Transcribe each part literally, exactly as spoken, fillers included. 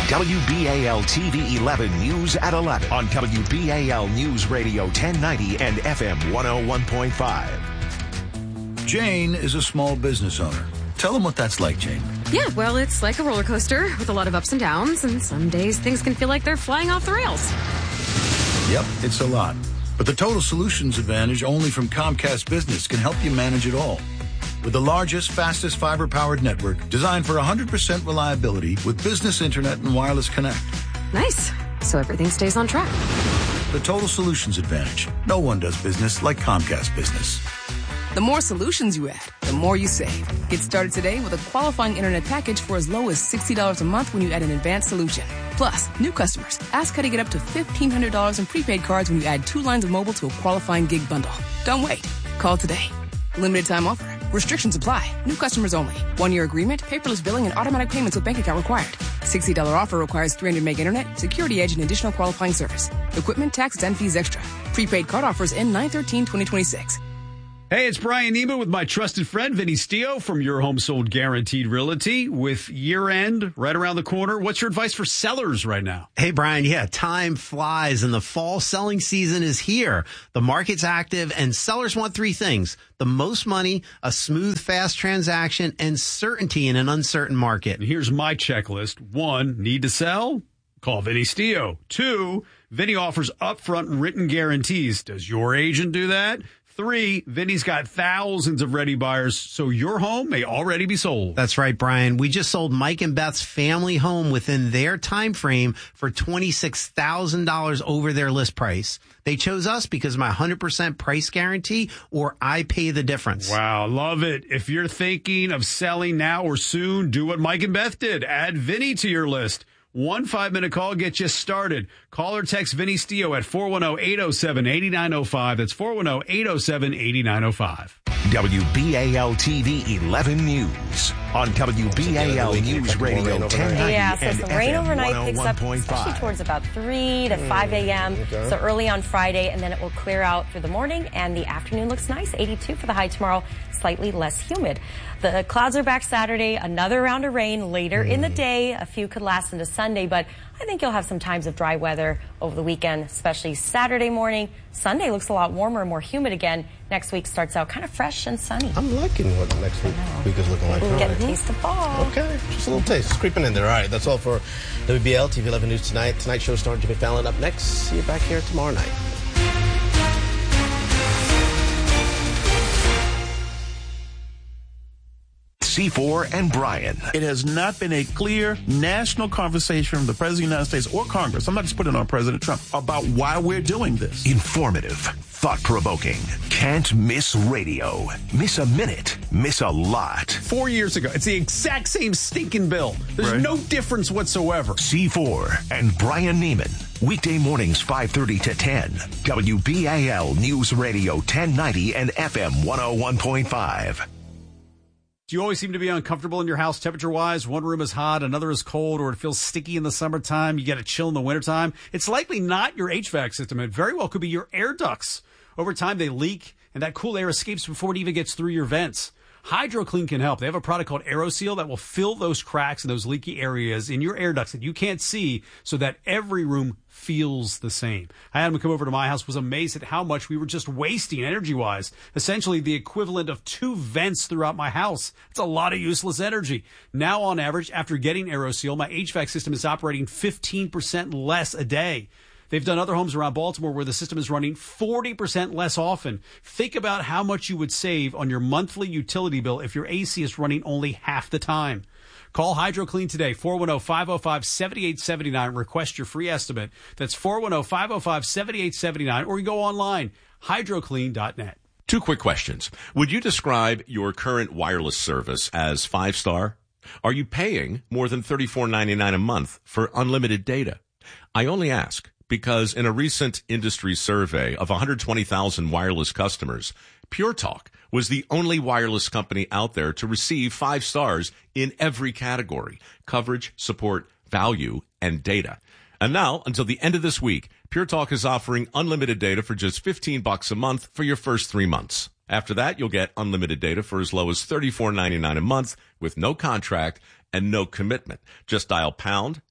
W B A L T V eleven News at eleven on W B A L News Radio ten ninety and F M one oh one point five. Jane is a small business owner. Tell them what that's like, Jane. Yeah, well, it's like a roller coaster with a lot of ups and downs, and some days things can feel like they're flying off the rails. Yep, it's a lot. But the Total Solutions Advantage only from Comcast Business can help you manage it all. With the largest, fastest fiber-powered network designed for one hundred percent reliability with business internet and wireless connect. Nice. So everything stays on track. The Total Solutions Advantage. No one does business like Comcast Business. The more solutions you add, the more you save. Get started today with a qualifying internet package for as low as sixty dollars a month when you add an advanced solution. Plus, new customers, ask how to get up to fifteen hundred dollars in prepaid cards when you add two lines of mobile to a qualifying gig bundle. Don't wait. Call today. Limited time offer. Restrictions apply. New customers only. One-year agreement, paperless billing, and automatic payments with bank account required. sixty dollars offer requires three hundred meg internet, security edge, and additional qualifying service. Equipment, tax, and fees extra. Prepaid card offers end nine thirteen twenty twenty-six. Hey, it's Brian Neiman with my trusted friend, Vinny Stio from Your Home Sold Guaranteed Realty. With year-end right around the corner, what's your advice for sellers right now? Hey, Brian, yeah, time flies and the fall selling season is here. The market's active and sellers want three things: the most money, a smooth, fast transaction, and certainty in an uncertain market. And here's my checklist. One, need to sell? Call Vinny Stio. Two, Vinny offers upfront written guarantees. Does your agent do that? Three, Vinny's got thousands of ready buyers, so your home may already be sold. That's right, Brian. We just sold Mike and Beth's family home within their time frame for twenty-six thousand dollars over their list price. They chose us because of my one hundred percent price guarantee, or I pay the difference. Wow, love it. If you're thinking of selling now or soon, do what Mike and Beth did. Add Vinny to your list. One five-minute call gets you started. Call or text Vinny Stio at four one zero, eight zero seven, eight nine zero five. That's four one zero, eight zero seven, eight nine zero five. W B A L T V eleven News on W B A L News Radio ten ninety Yeah, so and some F M rain overnight one oh picks one up, point five. especially towards about three to five a.m. Okay. So early on Friday, and then it will clear out through the morning, and the afternoon looks nice. eighty-two for the high tomorrow, slightly less humid. The clouds are back Saturday, another round of rain later mm. in the day. A few could last into Sunday, but I think you'll have some times of dry weather over the weekend, especially Saturday morning. Sunday looks a lot warmer and more humid again. Next week starts out kind of fresh and sunny. I'm liking what next week, week is looking like. We'll get a right. taste of fall. Okay, just a little taste. It's creeping in there. All right, that's all for W B A L T V eleven News tonight. Tonight's show star Jimmy Fallon up next. See you back here tomorrow night. C four and Brian. It has not been a clear national conversation from the President of the United States or Congress, I'm not just putting it on President Trump, about why we're doing this. Informative, thought-provoking, can't miss radio. Miss a minute, miss a lot. Four years ago, it's the exact same stinking bill. There's Right. no difference whatsoever. C four and Brian Neiman. Weekday mornings five thirty to ten. W B A L News Radio ten ninety and F M one oh one point five. Do you always seem to be uncomfortable in your house temperature-wise? One room is hot, another is cold, or it feels sticky in the summertime. You get a chill in the wintertime. It's likely not your H V A C system. It very well could be your air ducts. Over time, they leak, and that cool air escapes before it even gets through your vents. HydroClean can help. They have a product called AeroSeal that will fill those cracks and those leaky areas in your air ducts that you can't see so that every room feels the same. I had him come over to my house, was amazed at how much we were just wasting energy-wise. Essentially the equivalent of two vents throughout my house. It's a lot of useless energy. Now, on average, after getting AeroSeal, my H V A C system is operating fifteen percent less a day. They've done other homes around Baltimore where the system is running forty percent less often. Think about how much you would save on your monthly utility bill if your A C is running only half the time. Call HydroClean today, four one zero, five zero five, seven eight seven nine. Request your free estimate. That's four one zero, five zero five, seven eight seven nine, or you go online, hydroclean dot net. Two quick questions. Would you describe your current wireless service as five-star? Are you paying more than thirty-four ninety-nine a month for unlimited data? I only ask because in a recent industry survey of one hundred twenty thousand wireless customers, Pure Talk was the only wireless company out there to receive five stars in every category: coverage, support, value, and data. And now, until the end of this week, Pure Talk is offering unlimited data for just fifteen bucks a month for your first three months. After that, you'll get unlimited data for as low as thirty-four ninety-nine a month with no contract and no commitment. Just dial pound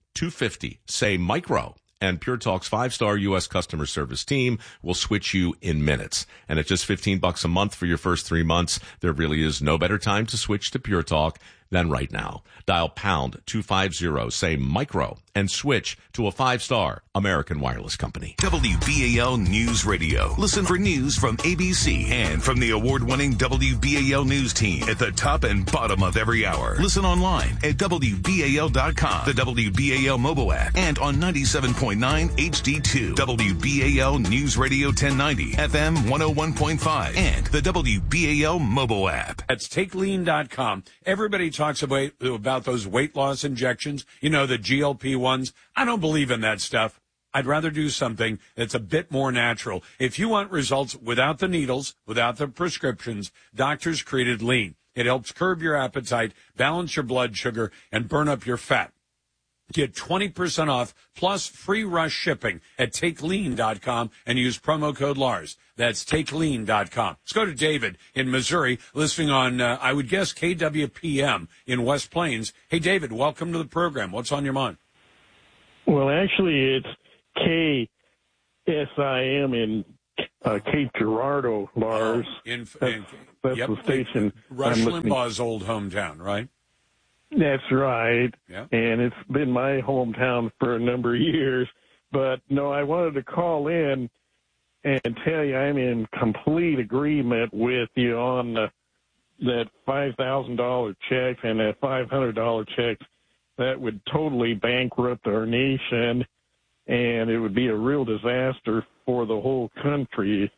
two fifty. Say micro. And Pure Talk's five-star U S customer service team will switch you in minutes. And at just fifteen bucks a month for your first three months, there really is no better time to switch to Pure Talk than right now. Dial pound two fifty, say micro, and switch to a five-star American Wireless Company. W B A L News Radio. Listen for news from A B C and from the award-winning W B A L News team at the top and bottom of every hour. Listen online at W B A L dot com, the W B A L mobile app, and on ninety-seven point nine H D two. W B A L News Radio ten ninety, F M one oh one point five, and the W B A L mobile app. That's take lean dot com. Everybody talks about, about those weight loss injections, you know, the G L P ones. I don't believe in that stuff. I'd rather do something that's a bit more natural. If you want results without the needles, without the prescriptions, doctors created Lean. It helps curb your appetite, balance your blood sugar, and burn up your fat. Get twenty percent off plus free rush shipping at take lean dot com and use promo code Lars. That's take lean dot com. Let's go to David in Missouri, listening on, uh, I would guess, K W P M in West Plains. Hey, David, welcome to the program. What's on your mind? Well, actually, it's K S I M in uh, Cape Girardeau, Lars. Oh, in, that's in, that's yep, the station. Rush I'm listening. Limbaugh's old hometown, right? That's right. Yeah. And it's been my hometown for a number of years. But, no, I wanted to call in and tell you I'm in complete agreement with you on the, that five thousand dollars check and that five hundred dollars check. That would totally bankrupt our nation, and it would be a real disaster for the whole country.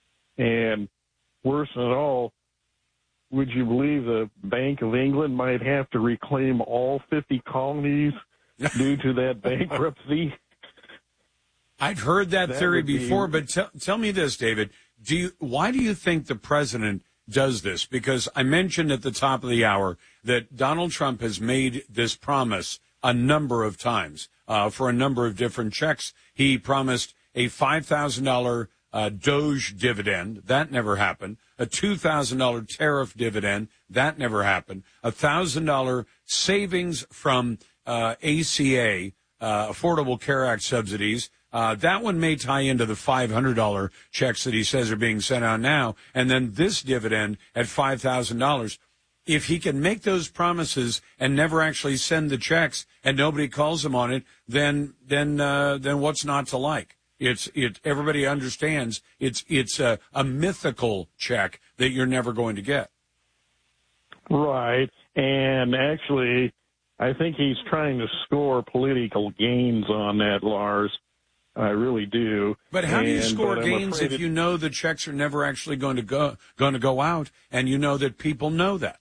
And worse than all, would you believe the Bank of England might have to reclaim all fifty colonies due to that bankruptcy? I've heard that, that theory before, be... but t- tell me this, David. Do you, why do you think the president does this? Because I mentioned at the top of the hour that Donald Trump has made this promise a number of times uh, for a number of different checks. He promised a five thousand dollars uh, Doge dividend. That never happened. A two thousand dollars tariff dividend. That never happened. A one thousand dollars savings from uh, A C A, uh, Affordable Care Act subsidies. Uh, that one may tie into the five hundred dollars checks that he says are being sent out now. And then this dividend at five thousand dollars. If he can make those promises and never actually send the checks and nobody calls him on it, then then uh, then what's not to like? It's it. Everybody understands it's it's a, a mythical check that you're never going to get. Right, and actually, I think he's trying to score political gains on that, Lars. I really do. But how and, do you score gains if it, you know the checks are never actually going to go going to go out, and you know that people know that?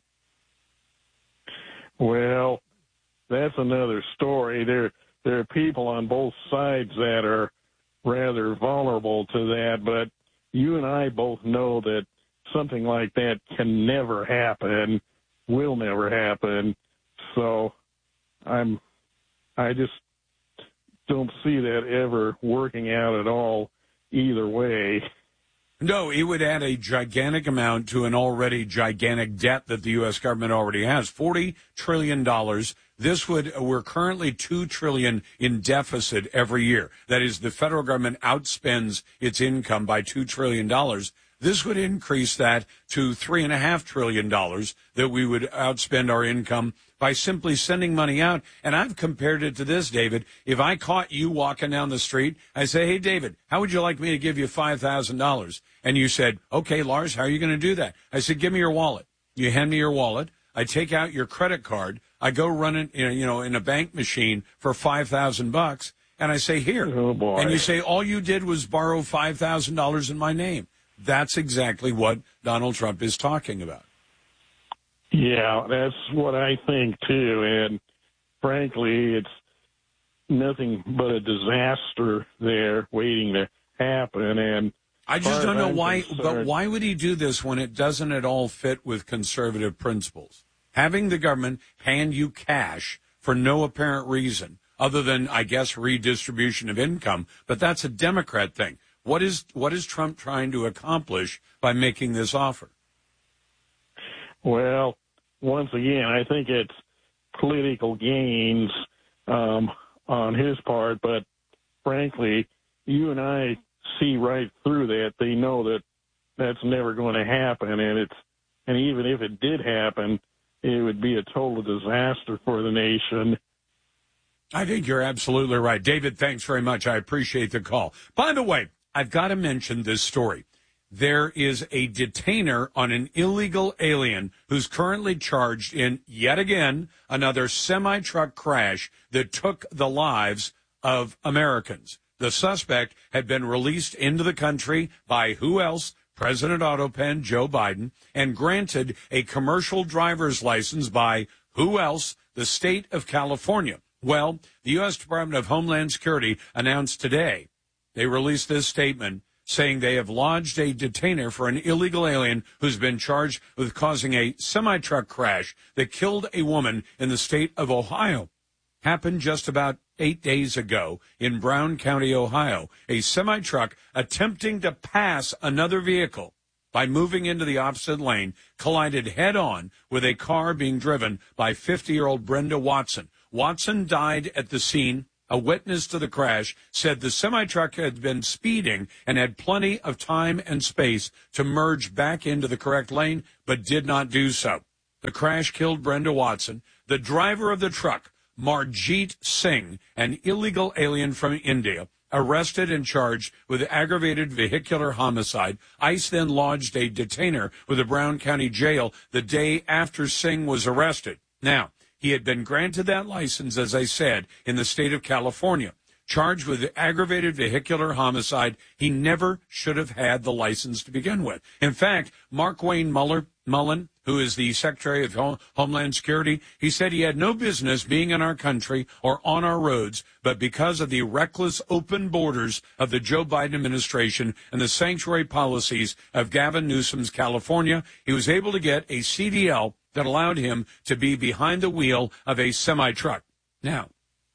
Well, that's another story. There, there are people on both sides that are rather vulnerable to that, but you and I both know that something like that can never happen, will never happen. So I'm, I just don't see that ever working out at all either way. No, it would add a gigantic amount to an already gigantic debt that the U S government already has, forty trillion dollars. This would, we're currently two trillion dollars in deficit every year. That is, the federal government outspends its income by two trillion dollars. This would increase that to three and a half trillion dollars that we would outspend our income by simply sending money out. And I've compared it to this, David. If I caught you walking down the street, I say, hey, David, how would you like me to give you five thousand dollars? And you said, okay, Lars, how are you going to do that? I said, give me your wallet. You hand me your wallet. I take out your credit card. I go run it, you know, in a bank machine for five thousand bucks. And I say, here. Oh, boy. And you say, all you did was borrow five thousand dollars in my name. That's exactly what Donald Trump is talking about. Yeah, that's what I think, too. And frankly, it's nothing but a disaster there waiting to happen. And I just don't know I'm why, concerned, but why would he do this when it doesn't at all fit with conservative principles? Having the government hand you cash for no apparent reason, other than, I guess, redistribution of income, but that's a Democrat thing. What is what is Trump trying to accomplish by making this offer? Well, once again, I think it's political gains um, on his part, but frankly, you and I see right through that. They know that that's never going to happen, and it's and even if it did happen, it would be a total disaster for the nation. I think you're absolutely right. David, thanks very much. I appreciate the call. By the way, I've got to mention this story. There is a detainer on an illegal alien who's currently charged in, yet again, another semi-truck crash that took the lives of Americans. The suspect had been released into the country by who else? President Autopen, Joe Biden, and granted a commercial driver's license by who else? The state of California. Well, the U S Department of Homeland Security announced today they released this statement saying they have lodged a detainer for an illegal alien who's been charged with causing a semi-truck crash that killed a woman in the state of Ohio. Happened just about eight days ago in Brown County, Ohio. A semi-truck attempting to pass another vehicle by moving into the opposite lane collided head-on with a car being driven by fifty-year-old Brenda Watson. Watson died at the scene. A witness to the crash said the semi-truck had been speeding and had plenty of time and space to merge back into the correct lane, but did not do so. The crash killed Brenda Watson. The driver of the truck, Marjeet Singh, an illegal alien from India, arrested and charged with aggravated vehicular homicide. ICE then lodged a detainer with the Brown County Jail the day after Singh was arrested. Now, he had been granted that license, as I said, in the state of California. Charged with aggravated vehicular homicide, he never should have had the license to begin with. In fact, Mark Wayne Muller, Mullen, who is the Secretary of Home, Homeland Security, he said he had no business being in our country or on our roads, but because of the reckless open borders of the Joe Biden administration and the sanctuary policies of Gavin Newsom's California, he was able to get a C D L that allowed him to be behind the wheel of a semi-truck. Now,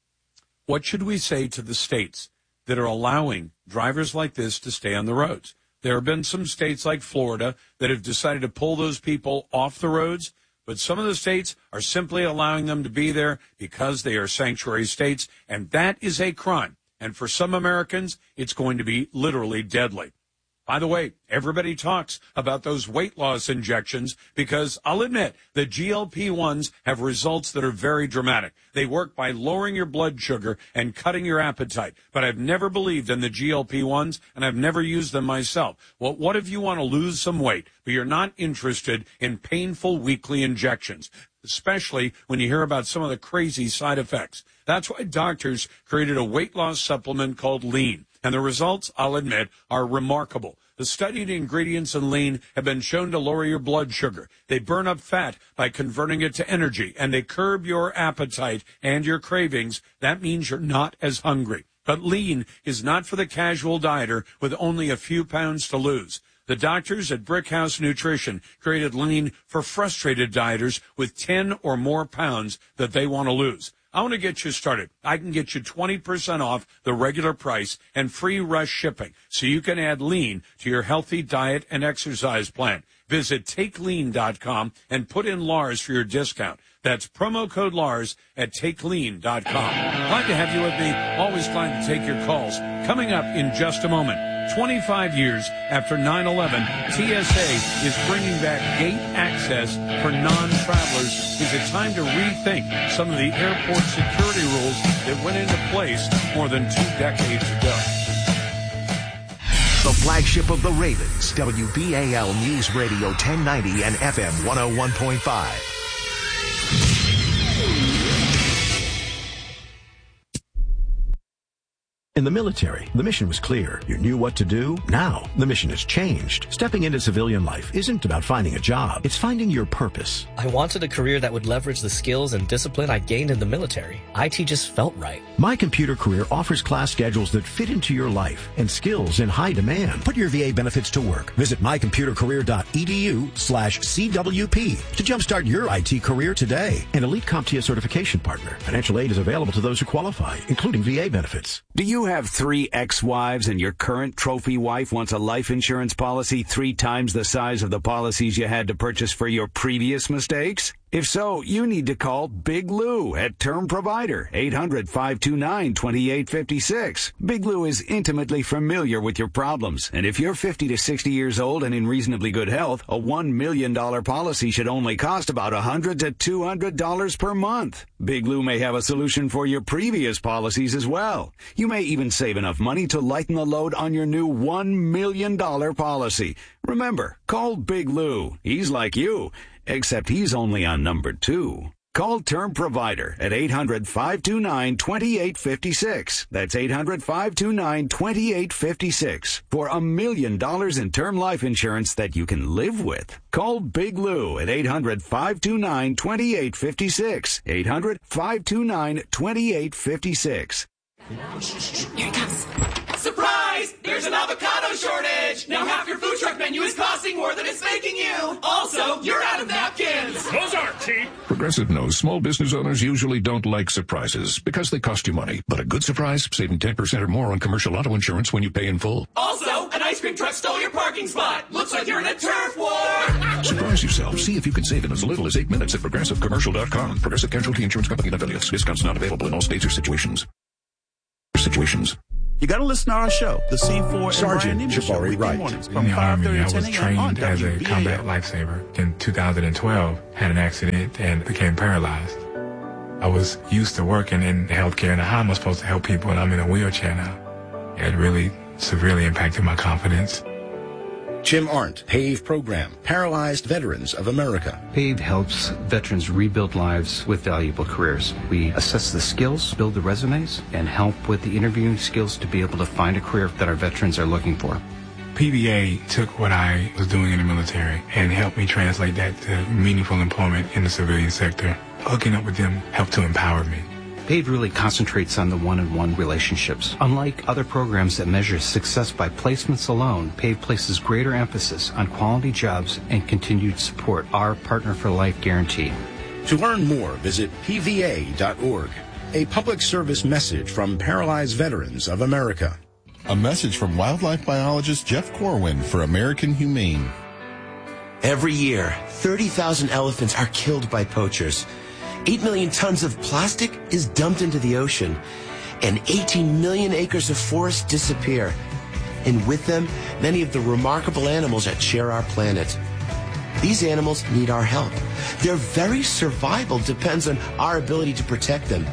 what should we say to the states that are allowing drivers like this to stay on the roads? There have been some states like Florida that have decided to pull those people off the roads, but some of the states are simply allowing them to be there because they are sanctuary states, and that is a crime. And for some Americans, it's going to be literally deadly. By the way, everybody talks about those weight loss injections because I'll admit the G L P ones have results that are very dramatic. They work by lowering your blood sugar and cutting your appetite. But I've never believed in the G L P ones, and I've never used them myself. Well, what if you want to lose some weight, but you're not interested in painful weekly injections, especially when you hear about some of the crazy side effects? That's why doctors created a weight loss supplement called Lean. And the results, I'll admit, are remarkable. The studied ingredients in Lean have been shown to lower your blood sugar. They burn up fat by converting it to energy, and they curb your appetite and your cravings. That means you're not as hungry. But Lean is not for the casual dieter with only a few pounds to lose. The doctors at Brickhouse Nutrition created Lean for frustrated dieters with ten or more pounds that they want to lose. I want to get you started. I can get you twenty percent off the regular price and free rush shipping so you can add Lean to your healthy diet and exercise plan. Visit take lean dot com and put in Lars for your discount. That's promo code Lars at take lean dot com. Glad to have you with me. Always glad to take your calls. Coming up in just a moment. twenty-five years after nine eleven, T S A is bringing back gate access for non-travelers. Is it time to rethink some of the airport security rules that went into place more than two decades ago? The flagship of the Ravens, W B A L News Radio ten ninety and F M one oh one point five. In the military, the mission was clear. You knew what to do. Now, the mission has changed. Stepping into civilian life isn't about finding a job. It's finding your purpose. I wanted a career that would leverage the skills and discipline I gained in the military. I T just felt right. My Computer Career offers class schedules that fit into your life and skills in high demand. Put your V A benefits to work. Visit my computer career dot e d u slash C W P to jumpstart your I T career today. An Elite CompTIA certification partner. Financial aid is available to those who qualify, including V A benefits. Do you have three ex-wives and your current trophy wife wants a life insurance policy three times the size of the policies you had to purchase for your previous mistakes? If so, you need to call Big Lou at Term Provider, eight hundred, five two nine, two eight five six. Big Lou is intimately familiar with your problems, and if you're fifty to sixty years old and in reasonably good health, a one million dollars policy should only cost about one hundred to two hundred dollars per month. Big Lou may have a solution for your previous policies as well. You may even save enough money to lighten the load on your new one million dollars policy. Remember, call Big Lou. He's like you, except he's only on number two. Call Term Provider at eight hundred, five two nine, two eight five six. That's eight hundred, five two nine, two eight five six for a million dollars in term life insurance that you can live with. Call Big Lou at eight hundred, five two nine, two eight five six. eight hundred, five two nine, two eight five six. Here it comes. Surprise! There's an avocado shortage! Now half your food truck menu is costing more than it's making you! Also, you're out of napkins! Those aren't cheap! Progressive knows small business owners usually don't like surprises because they cost you money. But a good surprise, saving ten percent or more on commercial auto insurance when you pay in full. Also, an ice cream truck stole your parking spot! Looks like you're in a turf war! Surprise yourself. See if you can save in as little as eight minutes at progressive commercial dot com. Progressive Casualty Insurance Company and affiliates. Discounts not available in all states or situations. Situations. You got to listen to our show, the C four Sergeant and Brian Nimi Show, Jabari weekday Wright. mornings In from the five thirty Army, I to ten was a.m. trained on as a W B A L. combat lifesaver. In two thousand twelve, had an accident and became paralyzed. I was used to working in healthcare and how am I supposed to help people, and I'm in a wheelchair now. It really severely impacted my confidence. Jim Arndt, PAVE Program, Paralyzed Veterans of America. PAVE helps veterans rebuild lives with valuable careers. We assess the skills, build the resumes, and help with the interviewing skills to be able to find a career that our veterans are looking for. P V A took what I was doing in the military and helped me translate that to meaningful employment in the civilian sector. Hooking up with them helped to empower me. PAVE really concentrates on the one-on-one relationships. Unlike other programs that measure success by placements alone, PAVE places greater emphasis on quality jobs and continued support, our Partner for Life guarantee. To learn more, visit P V A dot org. A public service message from Paralyzed Veterans of America. A message from wildlife biologist Jeff Corwin for American Humane. Every year, thirty thousand elephants are killed by poachers. eight million tons of plastic is dumped into the ocean, and eighteen million acres of forest disappear. And with them, many of the remarkable animals that share our planet. These animals need our help. Their very survival depends on our ability to protect them.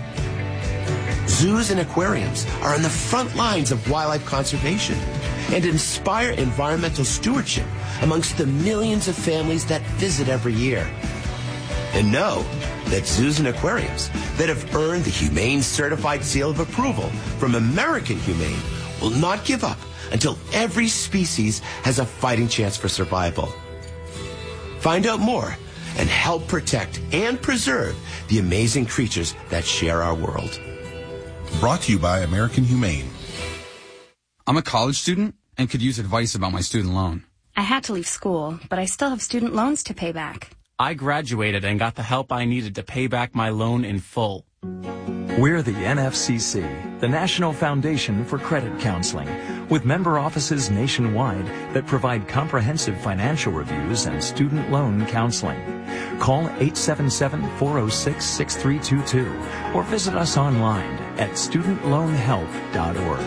Zoos and aquariums are on the front lines of wildlife conservation and inspire environmental stewardship amongst the millions of families that visit every year. And know that zoos and aquariums that have earned the Humane Certified Seal of Approval from American Humane will not give up until every species has a fighting chance for survival. Find out more and help protect and preserve the amazing creatures that share our world. Brought to you by American Humane. I'm a college student and could use advice about my student loan. I had to leave school, but I still have student loans to pay back. I graduated and got the help I needed to pay back my loan in full. We're the N F C C, the National Foundation for Credit Counseling, with member offices nationwide that provide comprehensive financial reviews and student loan counseling. Call eight seven seven, four oh six, six three two two or visit us online at student loan help dot org.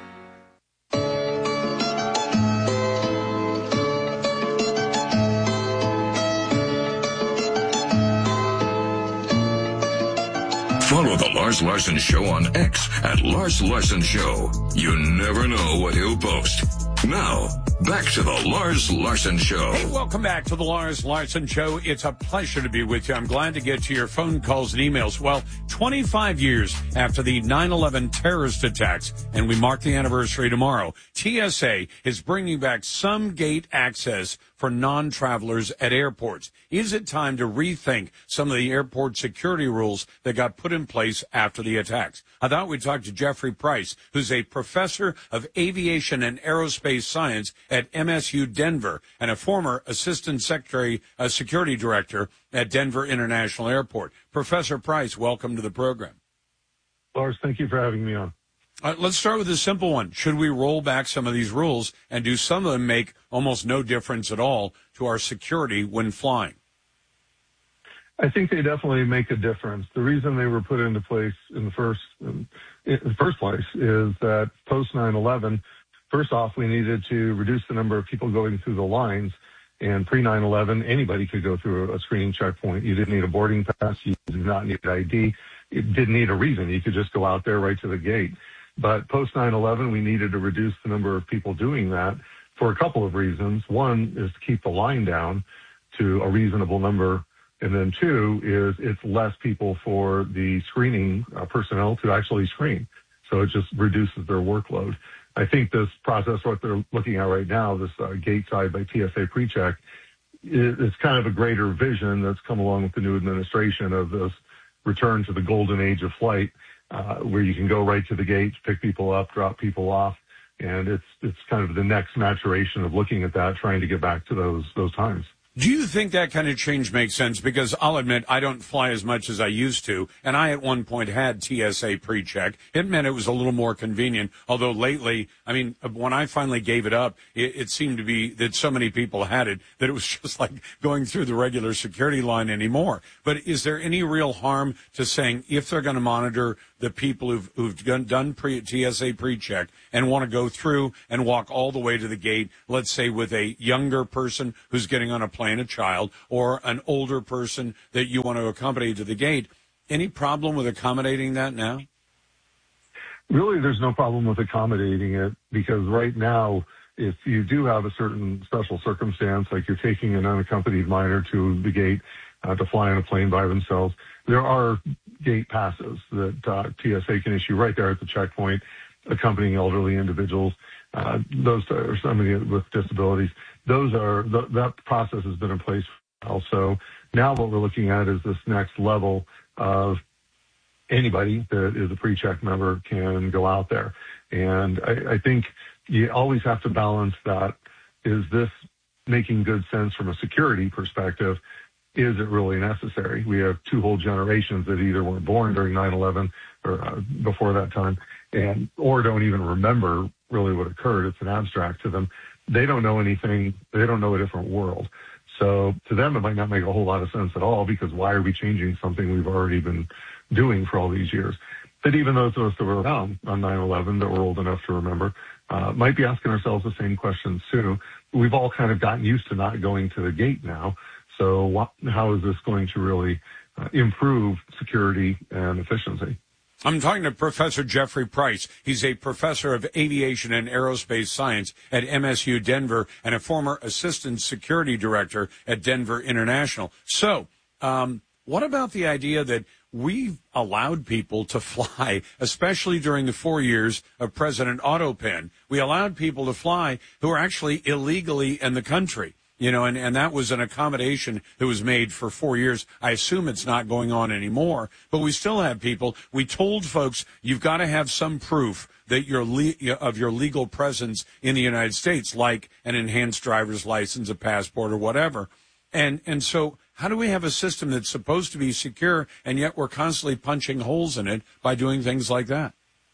Follow The Lars Larson Show on X at Lars Larson Show. You never know what he'll post. Now, back to The Lars Larson Show. Hey, welcome back to The Lars Larson Show. It's a pleasure to be with you. I'm glad to get to your phone calls and emails. Well, twenty-five years after the nine eleven terrorist attacks, and we mark the anniversary tomorrow, T S A is bringing back some gate access for non-travelers at airports. Is it time to rethink some of the airport security rules that got put in place after the attacks? I thought we'd talk to Jeffrey Price, who's a professor of aviation and aerospace science at M S U Denver and a former assistant secretary, uh, security director at Denver International Airport. Professor Price, welcome to the program. Lars, thank you for having me on. Uh, let's start with a simple one. Should we roll back some of these rules, and do some of them make almost no difference at all to our security when flying? I think they definitely make a difference. The reason they were put into place in the first in the first place is that post nine eleven, first off, we needed to reduce the number of people going through the lines. And pre nine eleven, anybody could go through a screening checkpoint. You didn't need a boarding pass. You did not need I D. It didn't need a reason. You could just go out there right to the gate. But post nine eleven, we needed to reduce the number of people doing that for a couple of reasons. One is to keep the line down to a reasonable number. And then two is it's less people for the screening uh, personnel to actually screen. So it just reduces their workload. I think this process, what they're looking at right now, this uh, gate side by T S A PreCheck, it's kind of a greater vision that's come along with the new administration of this return to the golden age of flight, uh, where you can go right to the gates, pick people up, drop people off. And it's it's kind of the next maturation of looking at that, trying to get back to those those times. Do you think that kind of change makes sense? Because I'll admit I don't fly as much as I used to, and I at one point had T S A PreCheck. It meant it was a little more convenient, although lately, I mean, when I finally gave it up, it, it seemed to be that so many people had it that it was just like going through the regular security line anymore. But is there any real harm to saying if they're going to monitor the people who've, who've done, done pre, T S A PreCheck and want to go through and walk all the way to the gate, let's say with a younger person who's getting on a plane, a child, or an older person that you want to accompany to the gate, any problem with accommodating that now? Really, there's no problem with accommodating it, because right now, if you do have a certain special circumstance, like you're taking an unaccompanied minor to the gate uh, to fly on a plane by themselves, there are gate passes that uh, T S A can issue right there at the checkpoint, accompanying elderly individuals, uh, those or somebody with disabilities. Those are th- that process has been in place also. Now what we're looking at is this next level of anybody that is a PreCheck member can go out there. And I, I think you always have to balance that. Is this making good sense from a security perspective? Is it really necessary? We have two whole generations that either weren't born during nine eleven or uh, before that time, and or don't even remember really what occurred. It's an abstract to them. They don't know anything. They don't know a different world. So to them, it might not make a whole lot of sense at all, because why are we changing something we've already been doing for all these years? But even those of us that were around on nine eleven that were old enough to remember uh, might be asking ourselves the same questions too. We've all kind of gotten used to not going to the gate now. So what, how is this going to really uh, improve security and efficiency? I'm talking to Professor Jeffrey Price. He's a professor of aviation and aerospace science at M S U Denver and a former assistant security director at Denver International. So um, what about the idea that we've allowed people to fly, especially during the four years of President Otto Penn? We allowed people to fly who are actually illegally in the country. You know, and, and that was an accommodation that was made for four years. I assume it's not going on anymore, but we still have people. We told folks, you've got to have some proof that you're le- of your legal presence in the United States, like an enhanced driver's license, a passport, or whatever. And, and so how do we have a system that's supposed to be secure, and yet we're constantly punching holes in it by doing things like that?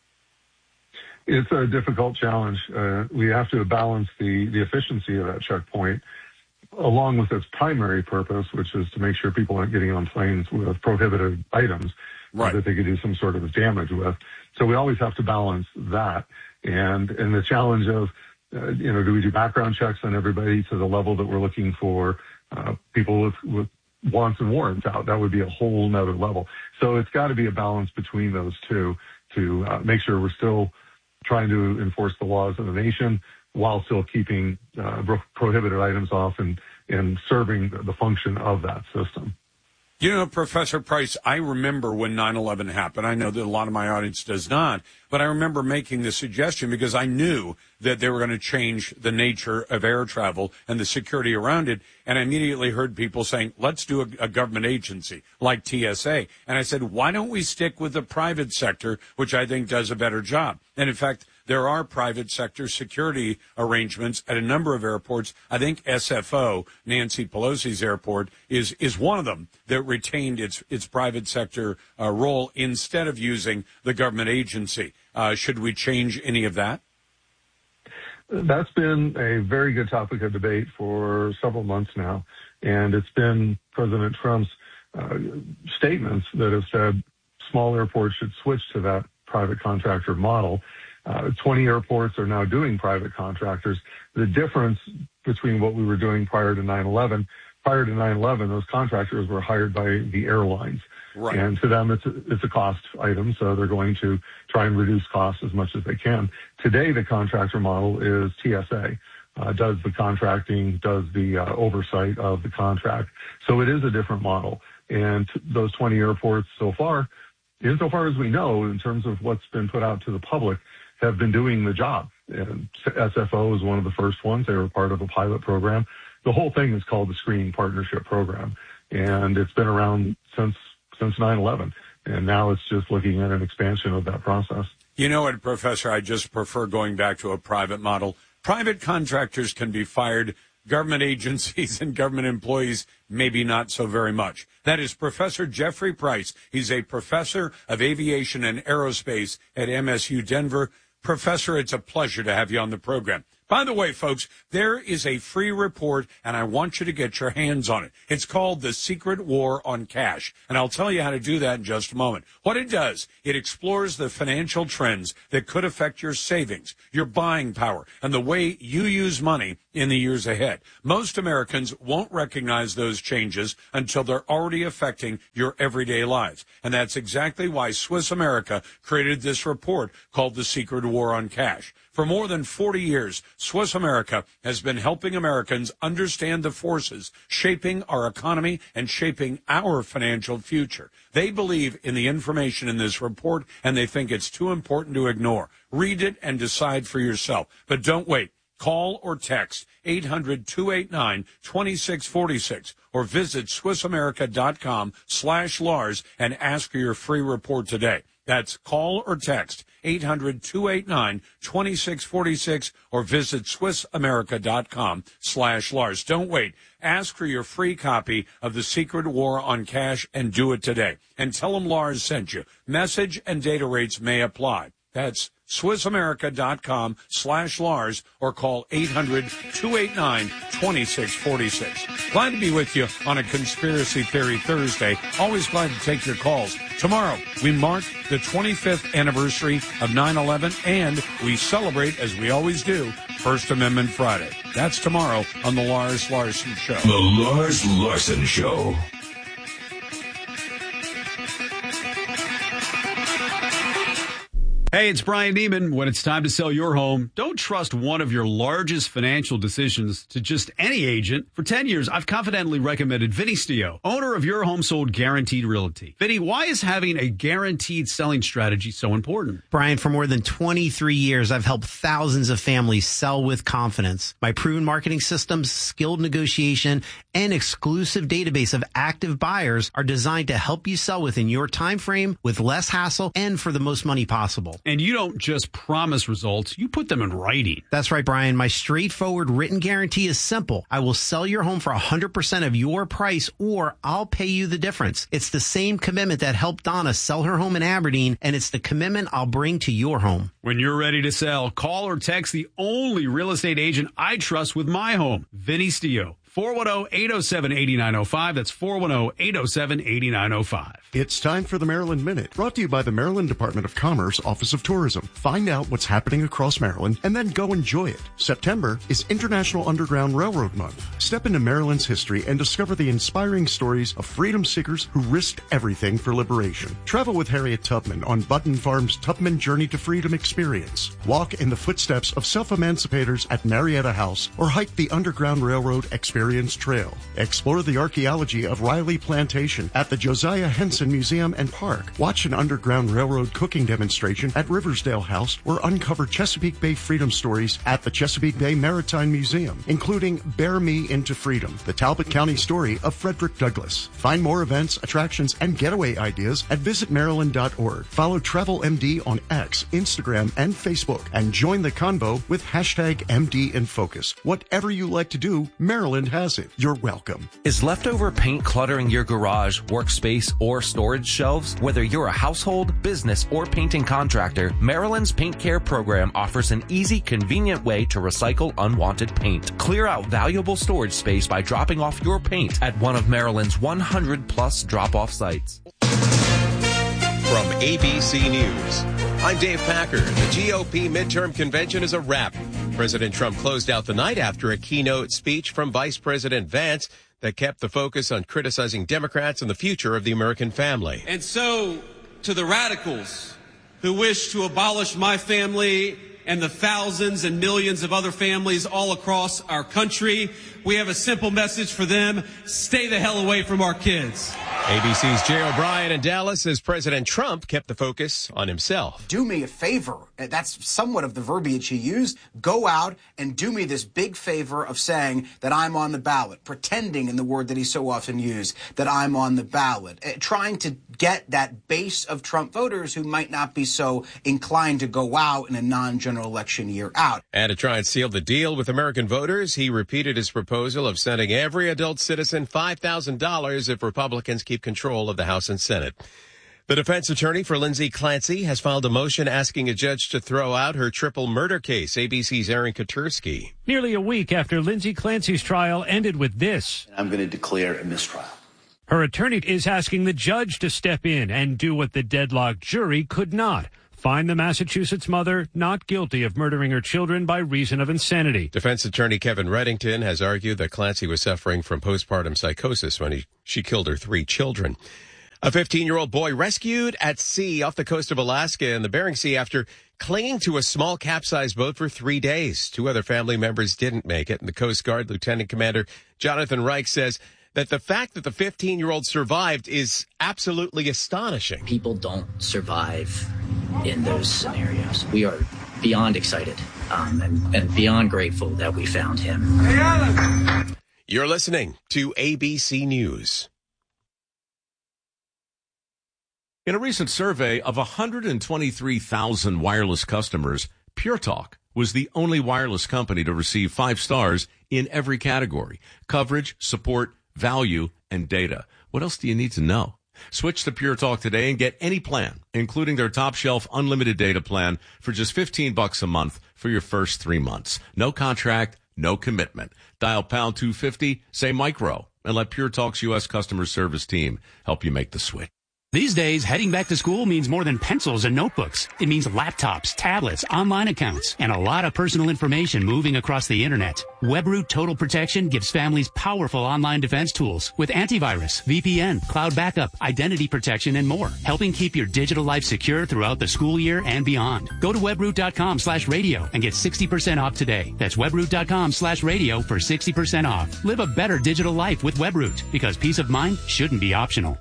It's a difficult challenge. Uh, we have to balance the, the efficiency of that checkpoint along with its primary purpose, which is to make sure people aren't getting on planes with prohibited items right. that they could do some sort of damage with. So we always have to balance that. And, and the challenge of, uh, you know, do we do background checks on everybody to the level that we're looking for uh, people with, with wants and warrants out? That would be a whole nother level. So it's got to be a balance between those two to uh, make sure we're still trying to enforce the laws of the nation while still keeping uh, prohibited items off and, and serving the function of that system. You know, Professor Price, I remember when nine eleven happened. I know that a lot of my audience does not, but I remember making the suggestion because I knew that they were going to change the nature of air travel and the security around it. And I immediately heard people saying, let's do a, a government agency like T S A. And I said, why don't we stick with the private sector, which I think does a better job? And in fact, there are private sector security arrangements at a number of airports. I think S F O, Nancy Pelosi's airport, is is one of them that retained its its private sector uh, role instead of using the government agency. Uh, should we change any of that? That's been a very good topic of debate for several months now, and it's been President Trump's uh, statements that have said small airports should switch to that private contractor model. Uh, twenty airports are now doing private contractors. The difference between what we were doing prior to nine eleven, prior to nine eleven, those contractors were hired by the airlines. Right. And to them, it's a, it's a cost item, so they're going to try and reduce costs as much as they can. Today, the contractor model is T S A, uh, does the contracting, does the uh, oversight of the contract. So it is a different model. And t- those twenty airports so far, insofar as we know, in terms of what's been put out to the public, have been doing the job. And S F O is one of the first ones. They were part of a pilot program. The whole thing is called the Screening Partnership Program, and it's been around since since nine eleven, and now it's just looking at an expansion of that process. You know what, Professor, I just prefer going back to a private model. Private contractors can be fired. Government agencies and government employees, maybe not so very much. That is Professor Jeffrey Price. He's a professor of aviation and aerospace at M S U Denver. Professor, it's a pleasure to have you on the program. By the way, folks, there is a free report, and I want you to get your hands on it. It's called The Secret War on Cash, and I'll tell you how to do that in just a moment. What it does, it explores the financial trends that could affect your savings, your buying power, and the way you use money in the years ahead. Most Americans won't recognize those changes until they're already affecting your everyday lives, and that's exactly why Swiss America created this report called The Secret War on Cash. For more than forty years, Swiss America has been helping Americans understand the forces shaping our economy and shaping our financial future. They believe in the information in this report, and they think it's too important to ignore. Read it and decide for yourself. But don't wait. Call or text eight hundred, two eight nine, two six four six or visit SwissAmerica.com slash Lars and ask for your free report today. That's call or text eight hundred, two eight nine, two six four six or visit SwissAmerica.com slash Lars. Don't wait. Ask for your free copy of The Secret War on Cash and do it today. And tell them Lars sent you. Message and data rates may apply. That's SwissAmerica.com slash Lars or call eight hundred, two eight nine, two six four six. Glad to be with you on a Conspiracy Theory Thursday. Always glad to take your calls. Tomorrow, we mark the twenty-fifth anniversary of nine eleven, and we celebrate, as we always do, First Amendment Friday. That's tomorrow on The Lars Larson Show. The Lars Larson Show. Hey, it's Brian Neiman. When it's time to sell your home, don't trust one of your largest financial decisions to just any agent. For ten years, I've confidently recommended Vinny Stio, owner of Your Home Sold Guaranteed Realty. Vinny, why is having a guaranteed selling strategy so important? Brian, for more than twenty-three years, I've helped thousands of families sell with confidence. My proven marketing systems, skilled negotiation, and exclusive database of active buyers are designed to help you sell within your time frame with less hassle and for the most money possible. And you don't just promise results, you put them in writing. That's right, Brian. My straightforward written guarantee is simple. I will sell your home for one hundred percent of your price, or I'll pay you the difference. It's the same commitment that helped Donna sell her home in Aberdeen, and it's the commitment I'll bring to your home. When you're ready to sell, call or text the only real estate agent I trust with my home, Vinny Stio. four one zero, eight zero seven, eight nine zero five. That's four one zero, eight zero seven, eight nine zero five. It's time for the Maryland Minute, brought to you by the Maryland Department of Commerce Office of Tourism. Find out what's happening across Maryland and then go enjoy it. September is International Underground Railroad Month. Step into Maryland's history and discover the inspiring stories of freedom seekers who risked everything for liberation. Travel with Harriet Tubman on Button Farm's Tubman Journey to Freedom experience. Walk in the footsteps of self-emancipators at Marietta House or hike the Underground Railroad Experience Trail. Explore the archaeology of Riley Plantation at the Josiah Henson Museum and Park. Watch an Underground Railroad cooking demonstration at Riversdale House or uncover Chesapeake Bay freedom stories at the Chesapeake Bay Maritime Museum, including Bear Me into Freedom, the Talbot County story of Frederick Douglass. Find more events, attractions, and getaway ideas at visit maryland dot org. Follow Travel M D on X, Instagram, and Facebook, and join the convo with hashtag M D in Focus. Whatever you like to do, Maryland has passive. You're welcome. Is leftover paint cluttering your garage, workspace, or storage shelves? Whether you're a household, business, or painting contractor, Maryland's Paint Care program offers an easy, convenient way to recycle unwanted paint. Clear out valuable storage space by dropping off your paint at one of Maryland's one hundred plus drop-off sites. From A B C News, I'm Dave Packer. The G O P midterm convention is a wrap. President Trump closed out the night after a keynote speech from Vice President Vance that kept the focus on criticizing Democrats and the future of the American family. And so, to the radicals who wish to abolish my family and the thousands and millions of other families all across our country, we have a simple message for them: stay the hell away from our kids. A B C's Jay O'Brien in Dallas as President Trump kept the focus on himself. Do me a favor. That's somewhat of the verbiage he used. Go out and do me this big favor of saying that I'm on the ballot, pretending in the word that he so often used, that I'm on the ballot, uh, trying to get that base of Trump voters who might not be so inclined to go out in a non-general election year out. And to try and seal the deal with American voters, he repeated his proposal of sending every adult citizen five thousand dollars if Republicans keep control of the House and Senate. The defense attorney for Lindsay Clancy has filed a motion asking a judge to throw out her triple murder case. A B C's Aaron Katursky. Nearly a week after Lindsay Clancy's trial ended with this. I'm going to declare a mistrial. Her attorney is asking the judge to step in and do what the deadlocked jury could not: find the Massachusetts mother not guilty of murdering her children by reason of insanity. Defense attorney Kevin Reddington has argued that Clancy was suffering from postpartum psychosis when he, she killed her three children. A fifteen-year-old boy rescued at sea off the coast of Alaska in the Bering Sea after clinging to a small capsized boat for three days. Two other family members didn't make it, and the Coast Guard Lieutenant Commander Jonathan Reich says that the fact that the fifteen-year-old survived is absolutely astonishing. People don't survive in those scenarios. We are beyond excited um, and, and beyond grateful that we found him. You're listening to A B C News. In a recent survey of one hundred twenty-three thousand wireless customers, Pure Talk was the only wireless company to receive five stars in every category: coverage, support, value, and data. What else do you need to know? Switch to Pure Talk today and get any plan, including their top shelf unlimited data plan, for just fifteen bucks a month for your first three months. No contract, no commitment. Dial pound two fifty, say micro, and let Pure Talk's U S customer service team help you make the switch. These days, heading back to school means more than pencils and notebooks. It means laptops, tablets, online accounts, and a lot of personal information moving across the internet. WebRoot Total Protection gives families powerful online defense tools with antivirus, V P N, cloud backup, identity protection, and more, helping keep your digital life secure throughout the school year and beyond. Go to webroot.com slash radio and get sixty percent off today. That's webroot.com slash radio for sixty percent off. Live a better digital life with WebRoot, because peace of mind shouldn't be optional.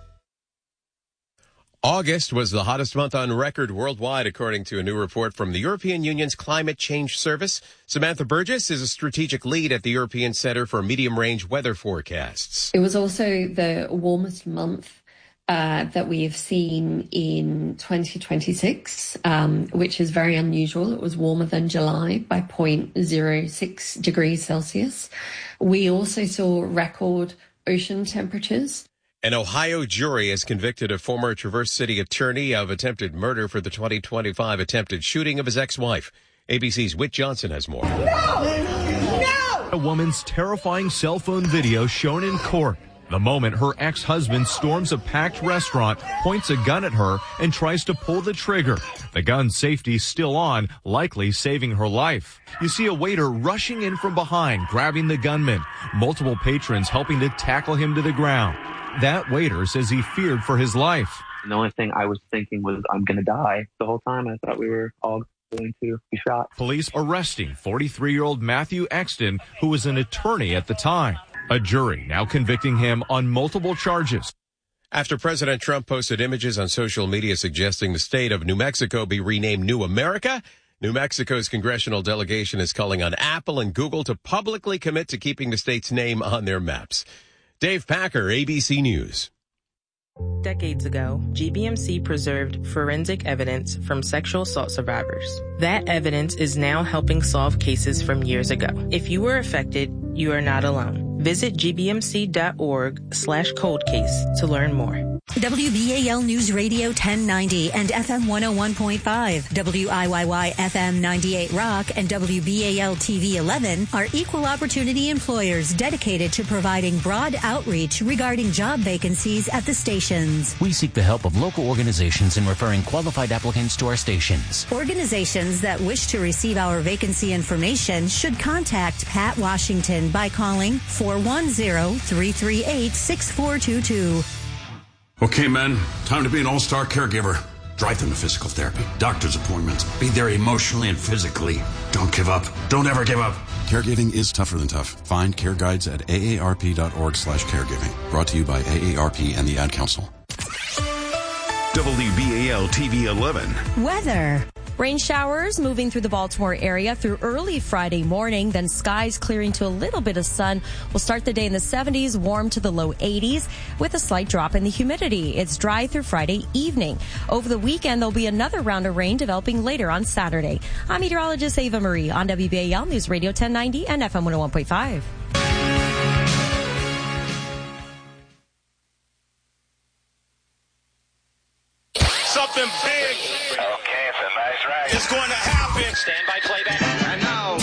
August was the hottest month on record worldwide, according to a new report from the European Union's Climate Change Service. Samantha Burgess is a strategic lead at the European Center for Medium-Range Weather Forecasts. It was also the warmest month uh, that we have seen in twenty twenty-six, um, which is very unusual. It was warmer than July by zero point zero six degrees Celsius. We also saw record ocean temperatures. An Ohio jury has convicted a former Traverse City attorney of attempted murder for the twenty twenty-five attempted shooting of his ex-wife. A B C's Whit Johnson has more. No! No! A woman's terrifying cell phone video shown in court. The moment her ex-husband storms a packed restaurant, points a gun at her, and tries to pull the trigger. The gun's safety still on, likely saving her life. You see a waiter rushing in from behind, grabbing the gunman. Multiple patrons helping to tackle him to the ground. That waiter says he feared for his life. The only thing I was thinking was, I'm going to die. The whole time I thought we were all going to be shot. Police arresting forty-three-year-old Matthew Exton, who was an attorney at the time. A jury now convicting him on multiple charges. After President Trump posted images on social media suggesting the state of New Mexico be renamed New America, New Mexico's congressional delegation is calling on Apple and Google to publicly commit to keeping the state's name on their maps. Dave Packer, A B C News. Decades ago, G B M C preserved forensic evidence from sexual assault survivors. That evidence is now helping solve cases from years ago. If you were affected, you are not alone. Visit gbmc.org slash cold case to learn more. W B A L News Radio ten ninety and F M one oh one point five, W I Y Y F M ninety-eight Rock, and W B A L T V eleven are equal opportunity employers dedicated to providing broad outreach regarding job vacancies at the stations. We seek the help of local organizations in referring qualified applicants to our stations. Organizations that wish to receive our vacancy information should contact Pat Washington by calling four one zero, three three eight, six four two two. Okay, men, time to be an all-star caregiver. Drive them to physical therapy, doctor's appointments. Be there emotionally and physically. Don't give up. Don't ever give up. Caregiving is tougher than tough. Find care guides at A A R P dot org slash caregiving. Brought to you by A A R P and the Ad Council. W B A L T V eleven. Weather. Rain showers moving through the Baltimore area through early Friday morning, then skies clearing to a little bit of sun. We'll start the day in the seventies, warm to the low eighties, with a slight drop in the humidity. It's dry through Friday evening. Over the weekend, there'll be another round of rain developing later on Saturday. I'm meteorologist Ava Marie on W B A L News Radio ten ninety and F M one oh one point five. Something big. Okay, it's a nice ride. It's going to happen. Stand by playback. I know.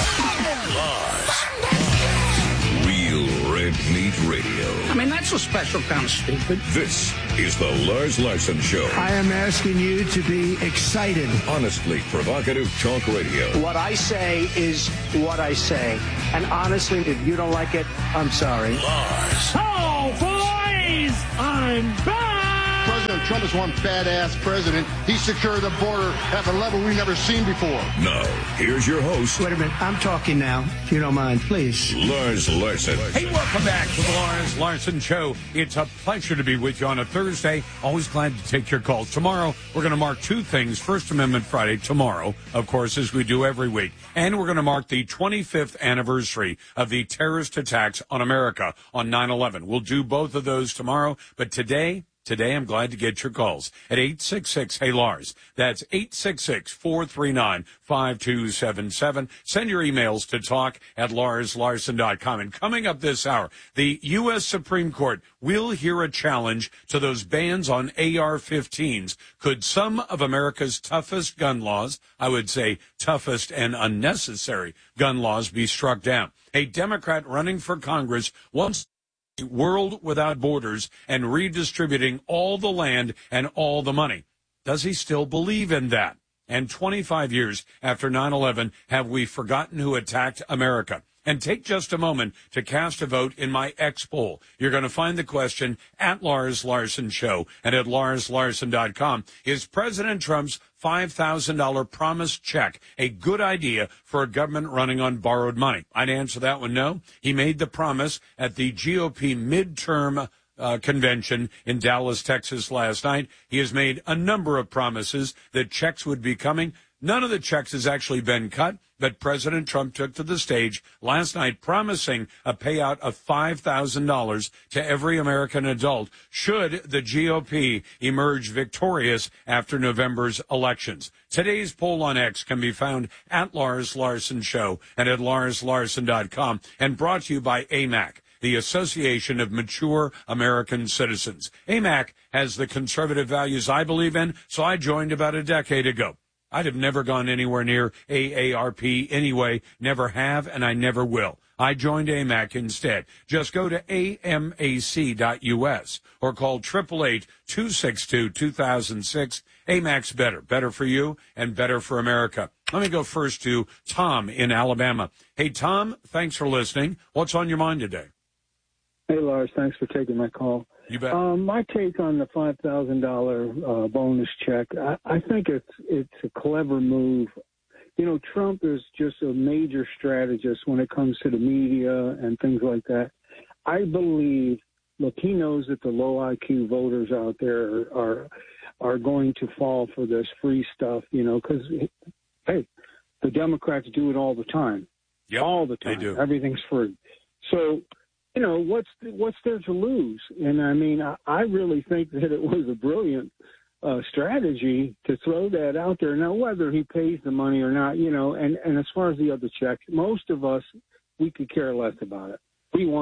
Lars. Real Red Meat Radio. I mean, that's a special kind of stupid. This is the Lars Larson Show. I am asking you to be excited. Honestly provocative talk radio. What I say is what I say. And honestly, if you don't like it, I'm sorry. Lars. Oh, boys! I'm back! President Trump is one badass president. He secured the border at a level we've never seen before. Now, here's your host. Wait a minute. I'm talking now, if you don't mind, please. Lars Larson. Hey, welcome back to the Lars Larson Show. It's a pleasure to be with you on a Thursday. Always glad to take your calls. Tomorrow, we're going to mark two things. First Amendment Friday tomorrow, of course, as we do every week. And we're going to mark the twenty-fifth anniversary of the terrorist attacks on America on nine eleven. We'll do both of those tomorrow. But today... Today, I'm glad to get your calls at eight six six, hey Lars. That's eight six six, four three nine, five two seven seven. Send your emails to talk at lars larson dot com. And coming up this hour, the U S Supreme Court will hear a challenge to those bans on A R fifteens. Could some of America's toughest gun laws, I would say toughest and unnecessary gun laws, be struck down? A Democrat running for Congress wants world without borders and redistributing all the land and all the money. Does he still believe in that? And twenty-five years after nine eleven, have we forgotten who attacked America? And take just a moment to cast a vote in my X poll. You're going to find the question at Lars Larson Show and at lars larson dot com. Is President Trump's five thousand dollars promise check a good idea for a government running on borrowed money? I'd answer that one no. He made the promise at the G O P midterm uh, convention in Dallas, Texas last night. He has made a number of promises that checks would be coming. None of the checks has actually been cut, but President Trump took to the stage last night promising a payout of five thousand dollars to every American adult should the G O P emerge victorious after November's elections. Today's poll on X can be found at Lars Larson Show and at lars larson dot com, and brought to you by A M A C, the Association of Mature American Citizens. A M A C has the conservative values I believe in, so I joined about a decade ago. I'd have never gone anywhere near A A R P anyway, never have, and I never will. I joined A M A C instead. Just go to A M A C dot U S or call eight eight eight, two six two, two thousand six. A M A C's better. Better for you and better for America. Let me go first to Tom in Alabama. Hey, Tom, thanks for listening. What's on your mind today? Hey, Lars, thanks for taking my call. You bet. Um, my take on the five thousand dollars uh, bonus check, I, I think it's it's a clever move. You know, Trump is just a major strategist when it comes to the media and things like that. I believe, look, he knows that the low I Q voters out there are are going to fall for this free stuff, you know, because, hey, the Democrats do it all the time. Yep, all the time. They do. Everything's free. So, you know, what's what's there to lose? And, I mean, I, I really think that it was a brilliant uh, strategy to throw that out there. Now, whether he pays the money or not, you know, and, and as far as the other checks, most of us, we could care less about it. We want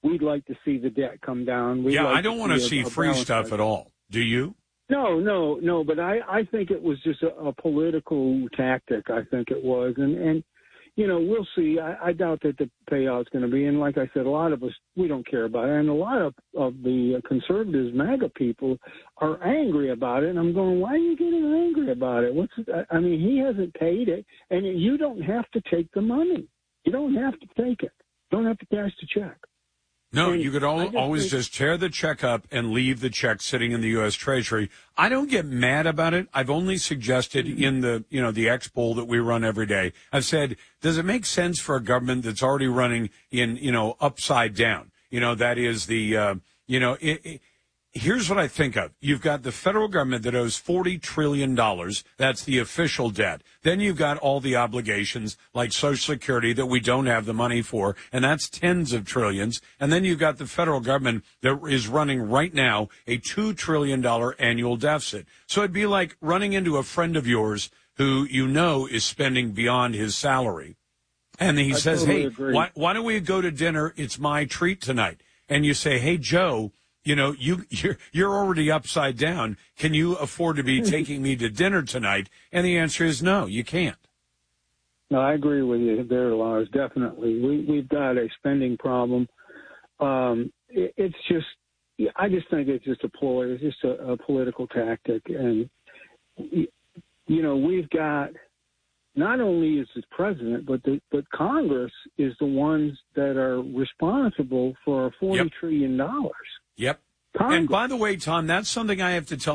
we'd like to see the debt come down. We'd yeah, like I don't to want to see see a, a free stuff balance. at all. Do you? No, no, no. But I, I think it was just a, a political tactic. I think it was, and and you know, we'll see. I, I doubt that the payout's going to be. And like I said, a lot of us, we don't care about it. And a lot of, of the conservatives, MAGA people, are angry about it. And I'm going, why are you getting angry about it? What's? I mean, he hasn't paid it, and you don't have to take the money. You don't have to take it. You don't have to cash the check. No, and you could al- just always think- just tear the check up and leave the check sitting in the U S. Treasury. I don't get mad about it. I've only suggested in the, you know, the X poll that we run every day. I've said, does it make sense for a government that's already running in, you know, upside down? You know, that is the, uh, you know, it, it, here's what I think of. You've got the federal government that owes forty trillion dollars. That's the official debt. Then you've got all the obligations like Social Security that we don't have the money for, and that's tens of trillions. And then you've got the federal government that is running right now a two trillion dollars annual deficit. So it'd be like running into a friend of yours who you know is spending beyond his salary. And he I says, totally hey, agree. why, why don't we go to dinner? It's my treat tonight. And you say, hey, Joe, you know, you, you're, you're already upside down. Can you afford to be taking me to dinner tonight? And the answer is no, you can't. No, I agree with you there, Lars. Definitely. We, we've got a spending problem. Um, it, it's just, I just think it's just a ploy. It's just a, a political tactic. And, you know, we've got, not only is the president, but the, but Congress is the ones that are responsible for forty Yep. trillion dollars. Yep. Congress. And by the way, Tom, that's something I have to tell